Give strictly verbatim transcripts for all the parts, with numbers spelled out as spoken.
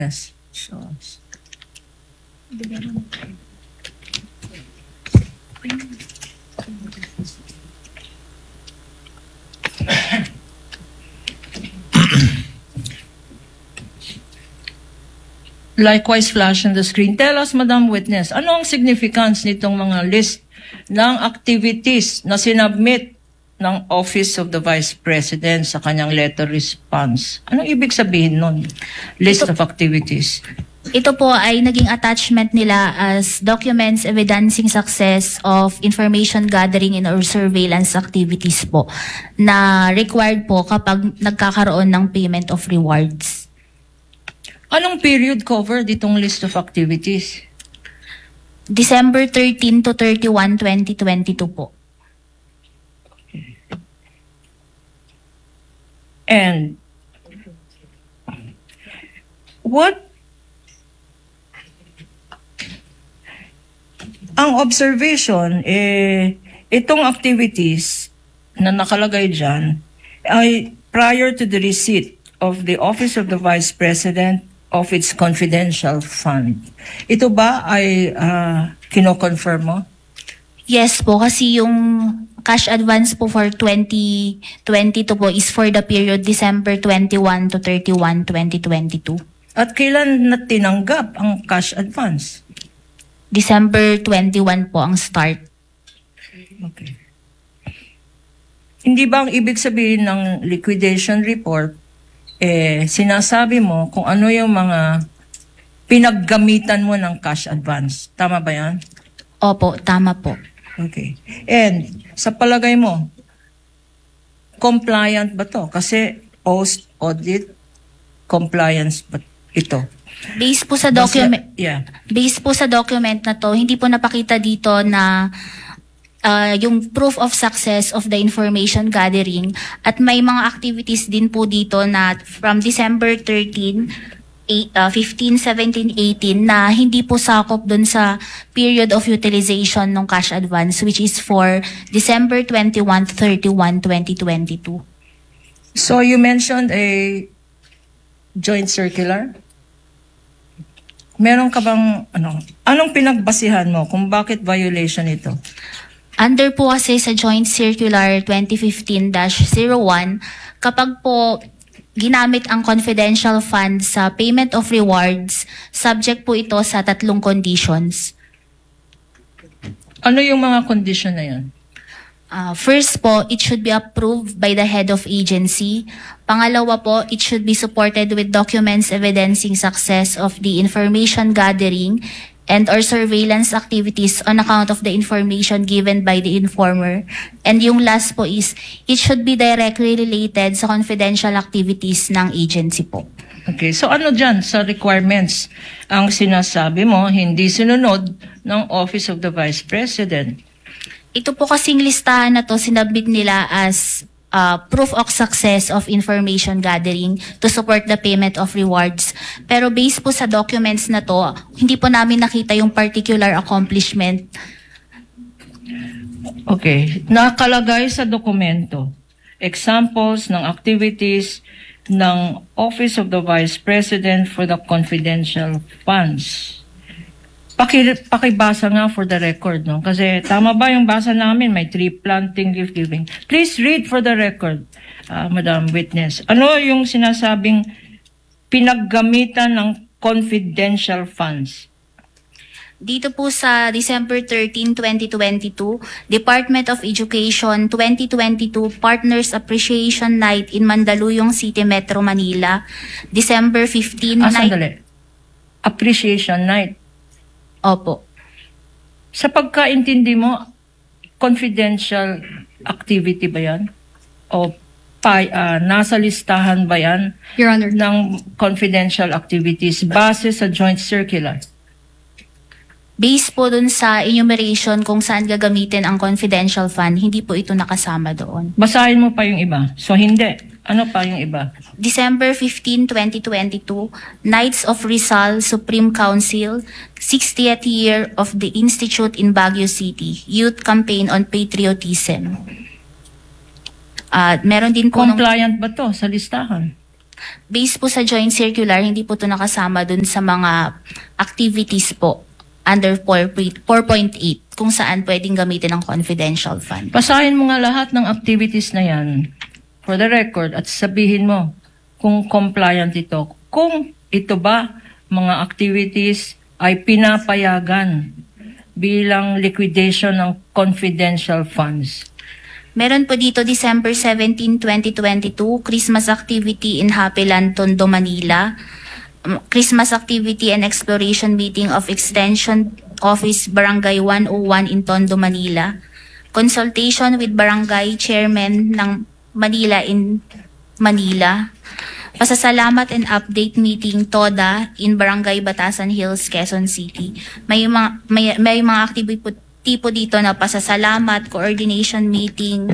Yes. So, likewise, flash on the screen. Tell us, Madam Witness, ano ang significance nitong mga list ng activities na sinubmit ng Office of the Vice President sa kanyang letter response? Anong ibig sabihin nun? List ito, of activities. Ito po ay naging attachment nila as documents evidencing success of information gathering and or surveillance activities po na required po kapag nagkakaroon ng payment of rewards. Anong period cover ditong list of activities? December thirteen to thirty-one, twenty twenty-two po. And what ang observation, eh, itong activities na nakalagay dyan ay prior to the receipt of the Office of the Vice President of its confidential fund. Ito ba ay uh, kino-confirm mo? Yes po, kasi yung cash advance po for twenty twenty-two po is for the period December twenty-one to thirty-one, twenty twenty-two. At kailan na tinanggap ang cash advance? December twenty-one po ang start. Okay. Hindi ba ang ibig sabihin ng liquidation report, eh, sinasabi mo kung ano yung mga pinaggamitan mo ng cash advance? Tama ba yan? Opo, tama po. Okay. And sa palagay mo, compliant ba to? Kasi post-audit compliance ba ito? Based po sa document, yeah. Based po sa document na to, hindi po napakita dito na uh, yung proof of success of the information gathering at may mga activities din po dito na from December thirteen, fifteen, seventeen, eighteen na hindi po sakop dun sa period of utilization ng cash advance which is for December twenty-one to thirty-one, twenty twenty-two. So you mentioned a joint circular? Meron ka bang, ano, anong pinagbasihan mo kung bakit violation ito? Under po kasi sa Joint Circular twenty fifteen dash zero one, kapag po ginamit ang confidential fund sa payment of rewards, subject po ito sa tatlong conditions. Ano yung mga condition na yan? Uh, first po, it should be approved by the head of agency. Pangalawa po, it should be supported with documents evidencing success of the information gathering and or surveillance activities on account of the information given by the informer. And yung last po is, it should be directly related sa confidential activities ng agency po. Okay, so ano dyan sa requirements ang sinasabi mo hindi sinunod ng Office of the Vice President? Ito po kasing listahan na to sinabit nila as uh, proof of success of information gathering to support the payment of rewards. Pero based po sa documents na to, hindi po namin nakita yung particular accomplishment. Okay. Nakalagay sa dokumento, examples ng activities ng Office of the Vice President for the confidential funds. Paki, pakibasa nga for the record, no? Kasi tama ba yung basa namin? May tree planting, gift giving. Please read for the record, uh, Madam Witness. Ano yung sinasabing pinaggamitan ng confidential funds? Dito po sa December thirteen, twenty twenty-two, Department of Education twenty twenty-two Partners Appreciation Night in Mandaluyong City, Metro Manila. December fifteenth, ah, sandali. Appreciation Night. Opo. Sa pagkaintindi mo, confidential activity ba yan? O pa, uh, nasa listahan ba yan Your Honor, ng confidential activities base sa joint circular? Based po dun sa enumeration kung saan gagamitin ang confidential fund, hindi po ito nakasama doon. Basahin mo pa yung iba. So hindi. Ano pa yung iba? December fifteenth, twenty twenty-two, Knights of Rizal Supreme Council, sixtieth year of the Institute in Baguio City, Youth Campaign on Patriotism. Uh, meron din po Compliant nung, ba to sa listahan? Based po sa joint circular, hindi po ito nakasama dun sa mga activities po under four point eight kung saan pwedeng gamitin ang confidential fund. Basahin mo nga lahat ng activities na yan for the record at sabihin mo kung compliant ito. Kung ito ba mga activities ay pinapayagan bilang liquidation ng confidential funds. Meron po dito December seventeenth, twenty twenty-two, Christmas activity in Happy Land, Tondo, Manila. Christmas activity and exploration meeting of Extension Office Barangay one oh one in Tondo, Manila. Consultation with Barangay Chairman ng Manila in Manila. Pasasalamat and update meeting TODA in Barangay Batasan Hills, Quezon City. May mga may, may mga activity po, tipo dito na pasasalamat, coordination meeting.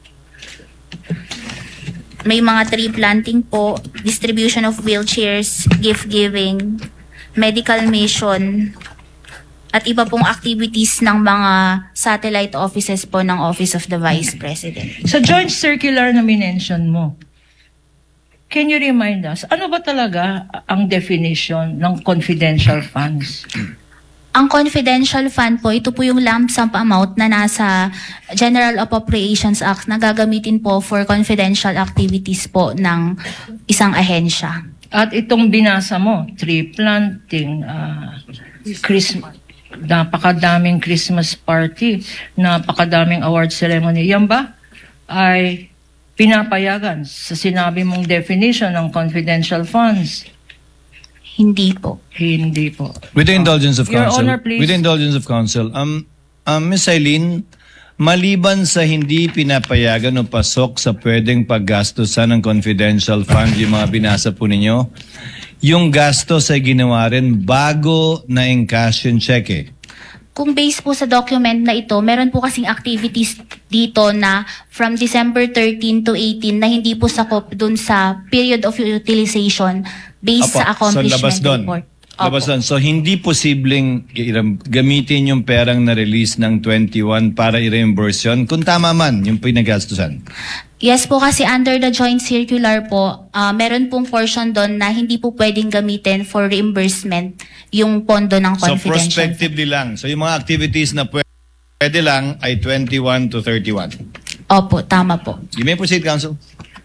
May mga tree planting po, distribution of wheelchairs, gift giving, medical mission, at iba pong activities ng mga satellite offices po ng Office of the Vice President. Sa joint circular na minention mo, can you remind us, ano ba talaga ang definition ng confidential funds? Ang confidential fund po, ito po yung lump sum amount na nasa General Appropriations Act na gagamitin po for confidential activities po ng isang ahensya. At itong binasa mo, tree planting, uh, Christmas, napakadaming Christmas party, napakadaming award ceremony, yan ba ay pinapayagan sa sinabi mong definition ng confidential funds? Hindi po. Hindi po. With the indulgence of Your counsel, Honor, please. with the indulgence of counsel, um, um, Miz Eileen, maliban sa hindi pinapayagan o pasok sa pwedeng paggastusan ng confidential fund, yung mga binasa po ninyo, yung gastos ay ginawa rin bago na encash yung cheque. Kung based po sa document na ito, meron po kasing activities dito na from December thirteenth to eighteenth na hindi po sakop dun sa period of utilization based Apo, sa accomplishment so labas doon. report. Labas doon. So hindi posibleng i- gamitin yung perang na-release ng twenty-one para i-reimburse yun kung tama man yung pinagastusan. Yes po, kasi under the joint circular po, uh, meron pong portion doon na hindi po pwedeng gamitin for reimbursement yung pondo ng So confidential. prospectively lang. So yung mga activities na pwede, pwede lang ay twenty-one to thirty-one. Opo, tama po. You may proceed, counsel.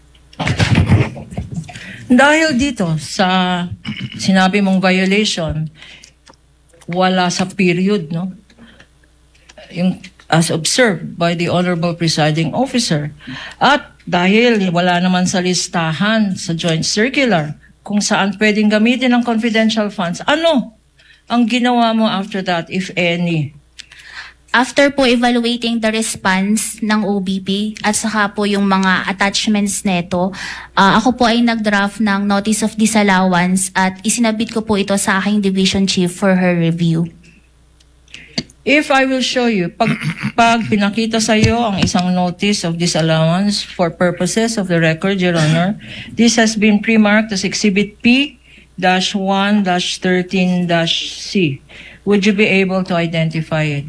Dahil dito sa sinabi mong violation, wala sa period, no? Yung as observed by the Honorable Presiding Officer. At dahil wala naman sa listahan sa joint circular kung saan pwedeng gamitin ang confidential funds, ano ang ginawa mo after that, if any? After po evaluating the response ng O B P at saka po yung mga attachments neto, uh, ako po ay nag-draft ng Notice of Disallowance at isinabit ko po ito sa aking Division Chief for her review. If I will show you, pag, pag pinakita sa iyo ang isang notice of disallowance for purposes of the record, Your Honor, this has been pre-marked as Exhibit P one thirteen C. Would you be able to identify it?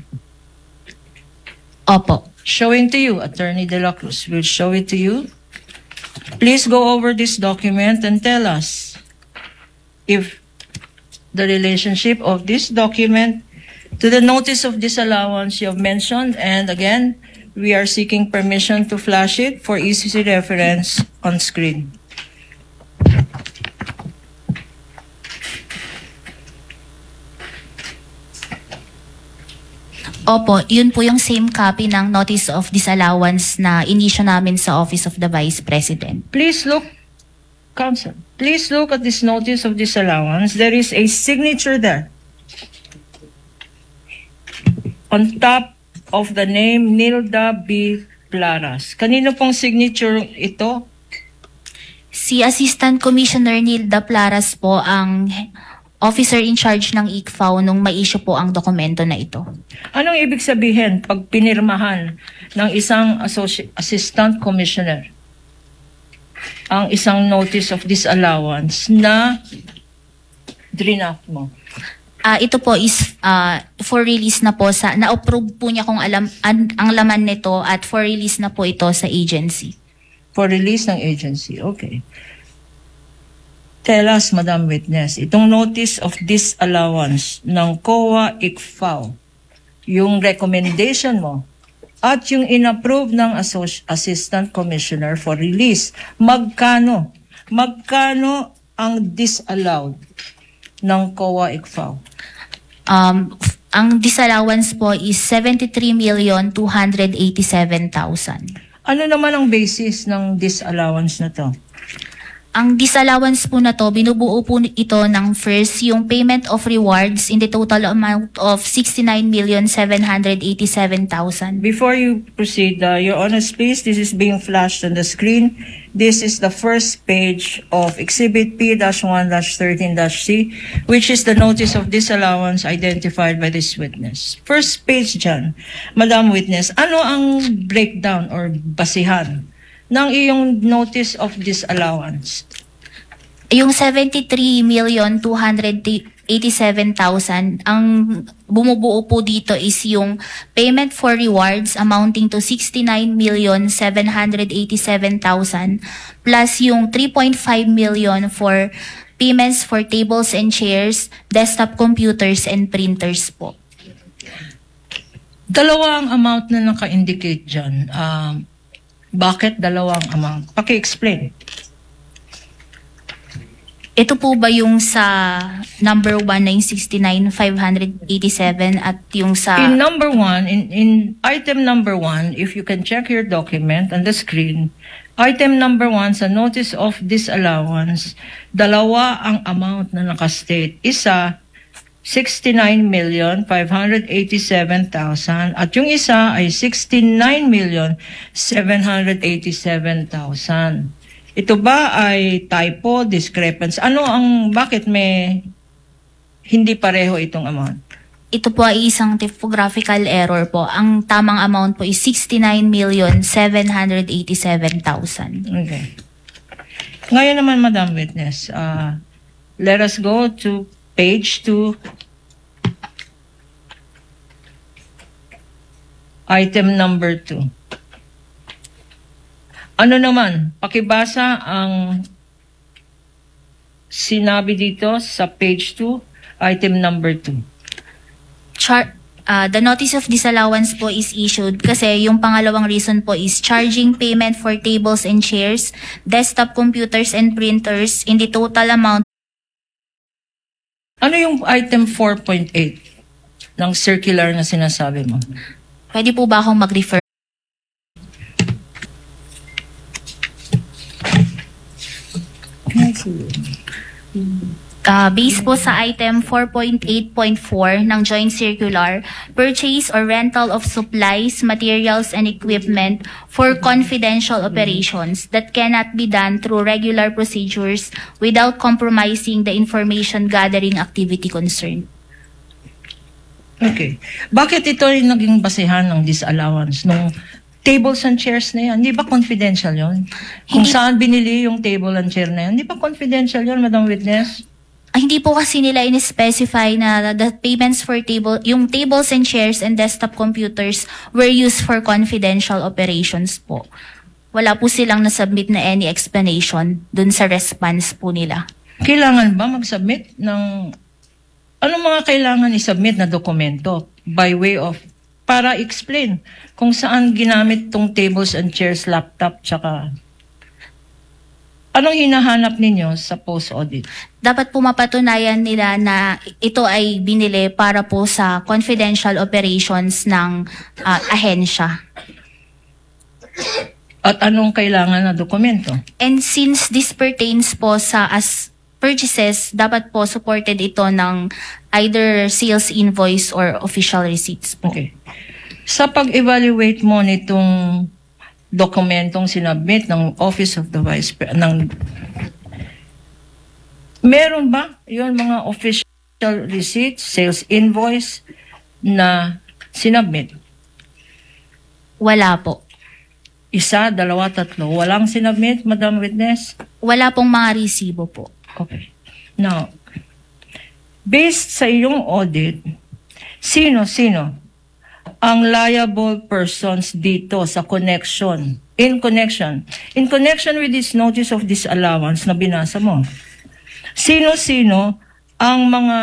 Opo. Showing to you, Attorney De La Cruz will show it to you. Please go over this document and tell us if the relationship of this document to the notice of disallowance you have mentioned, and again, we are seeking permission to flash it for easy reference on screen. Opo, yun po yung same copy ng Notice of Disallowance na inisyo namin sa Office of the Vice President. Please look, Counsel, please look at this notice of disallowance. There is a signature there on top of the name Nilda B. Plaras. Kanino pong signature ito? Si Assistant Commissioner Nilda Plaras po ang officer in charge ng I C F A O nung ma-issue po ang dokumento na ito. Anong ibig sabihin pag pinirmahan ng isang associ- assistant commissioner ang isang notice of disallowance na draft mo? Ah, ito po is ah, for release na po sa na-approve po niya kung alam an, ang laman nito at for release na po ito sa agency. For release ng agency, okay. Tell us, Madam Witness, itong notice of disallowance ng C O A I C F A O, yung recommendation mo, at yung inapprove ng Associ- Assistant Commissioner for Release, magkano? Magkano ang disallowed ng C O A I C F A O? Um, ang disallowance po is seventy-three million two hundred eighty-seven thousand. Ano naman ang basis ng disallowance na to? Ang disallowance po na to, binubuo po ito ng first, yung payment of rewards in the total amount of sixty-nine million seven hundred eighty-seven thousand. Before you proceed, uh, Your Honor, please, this is being flashed on the screen. This is the first page of Exhibit P one thirteen C, which is the notice of disallowance identified by this witness. First page dyan, Madam Witness, ano ang breakdown or basihan ng iyong notice of disallowance? Yung seventy-three million two hundred eighty-seven thousand, ang bumubuo po dito is yung payment for rewards amounting to sixty-nine million seven hundred eighty-seven thousand plus yung three point five million for payments for tables and chairs, desktop computers, and printers po. Dalawa ang amount na naka-indicate dyan. Um, bakit dalawang amount? Paki-explain. Ito po ba yung sa number one na yung sixty-nine five hundred eighty-seven at yung sa... In number one, in, in item number one, if you can check your document on the screen, item number one sa notice of disallowance, dalawa ang amount na nakastate. Isa, sixty-nine million five hundred eighty-seven thousand at yung isa ay sixty-nine million seven hundred eighty-seven thousand. Ito ba ay typo, discrepancy? Ano ang, bakit may hindi pareho itong amount? Ito po ay isang typographical error po. Ang tamang amount po is sixty-nine million seven hundred eighty-seven thousand. Okay. Ngayon naman, Madam Witness, uh, let us go to page two, item number two. Ano naman, pakibasa ang sinabi dito sa page two, item number two. Char uh, the notice of disallowance po is issued kasi yung pangalawang reason po is charging payment for tables and chairs, desktop computers and printers in the total amount. Ano yung item four point eight ng circular na sinasabi mo? Pwede po ba akong mag-refer? Uh, based po sa item four point eight point four ng Joint Circular, purchase or rental of supplies, materials, and equipment for confidential operations that cannot be done through regular procedures without compromising the information gathering activity concerned. Okay. Bakit ito yung naging basehan ng disallowance? Nung tables and chairs na yan, di ba confidential yon? Kung Hindi- saan binili yung table and chair na yan, di ba confidential yon, Madam Witness? Ah, hindi po kasi nila in-specify na the payments for table, yung tables and chairs and desktop computers were used for confidential operations po. Wala po silang nasubmit na any explanation dun sa response po nila. Kailangan ba mag-submit ng... Anong mga kailangan i-submit na dokumento by way of... Para explain kung saan ginamit tong tables and chairs, laptop, tsaka... Anong hinahanap ninyo sa post-audit? Dapat po mapatunayan nila na ito ay binili para po sa confidential operations ng ah, ahensya. At anong kailangan na dokumento? And since this pertains po sa as purchases, dapat po supported ito ng either sales invoice or official receipts po. Okay. Sa pag-evaluate mo nitong dokumentong sinabmit ng Office of the Vice President, ng meron ba yun mga official receipts, sales invoice na sinabmit? Wala po. Isa, dalawa, tatlo. Walang sinabmit, Madam Witness? Wala pong mga resibo po. Okay. Now, based sa iyong audit, sino-sino ang liable persons dito sa connection, in connection, in connection with this notice of disallowance na binasa mo? sino-sino ang mga